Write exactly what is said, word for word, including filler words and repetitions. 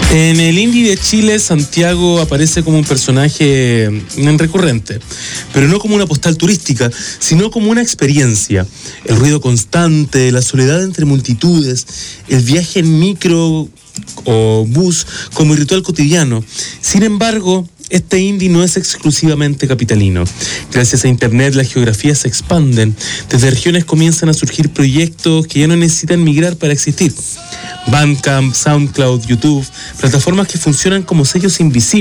En el Indie de Chile, Santiago aparece como un personaje recurrente, pero no como una postal turística, sino como una experiencia. El ruido constante, la soledad entre multitudes, el viaje en micro o bus como ritual cotidiano. Sin embargo, este indie no es exclusivamente capitalino. Gracias a Internet, las geografías se expanden. Desde regiones comienzan a surgir proyectos que ya no necesitan migrar para existir. Bandcamp, SoundCloud, YouTube, plataformas que funcionan como sellos invisibles